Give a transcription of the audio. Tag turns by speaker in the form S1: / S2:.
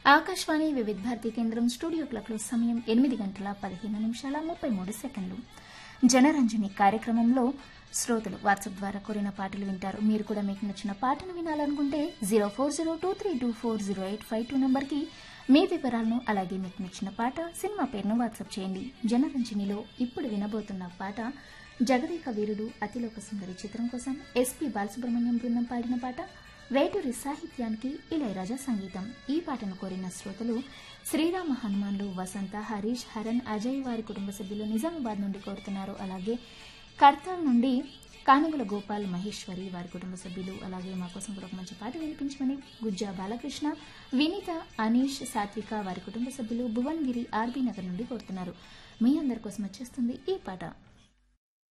S1: ఆకాశవాణి వివిధ భారతి కేంద్రం స్టూడియో క్లాక్లో సమయం 8:15 జనరంజని కార్యక్రమంలో శ్రోతలు వాట్సాప్ ద్వారా కోరిన పాటలు వింటారు. మీరు కూడా మీకు నచ్చిన పాటను వినాలనుకుంటే 0402324085 నంబర్కి మీ వివరాలను అలాగే మీకు నచ్చిన పాట సినిమా పేరును వాట్సాప్ చేయండి. జనరంజనిలో ఇప్పుడు వినబోతున్న పాట జగదేక వీరుడు అతిలోక సుందరి చిత్రం కోసం ఎస్పి బాలసుబ్రహ్మణ్యం బృందం పాడిన పాట. వేటూరి సాహిత్యానికి ఇళయరాజా సంగీతం. ఈ పాటను కోరిన శ్రోతలు శ్రీరామ హనుమాన్లు, వసంత, హరీష్, హరణ్, అజయ్ వారి కుటుంబ సభ్యులు నిజామాబాద్ నుండి కోరుతున్నారు. అలాగే కర్తాల్ నుండి కానుగుల గోపాల్, మహేశ్వరి వారి కుటుంబ సభ్యులు. అలాగే మా కోసం కూడా ఒక మంచి పాట వినిపించమని గుజ్జా బాలకృష్ణ, వినీత, అనీష్, సాత్విక వారి కుటుంబ సభ్యులు భువన్గిరి, ఆర్బీ నగర్ నుండి కోరుతున్నారు. మీ అందరి కోసం వచ్చేస్తుంది ఈ పాట.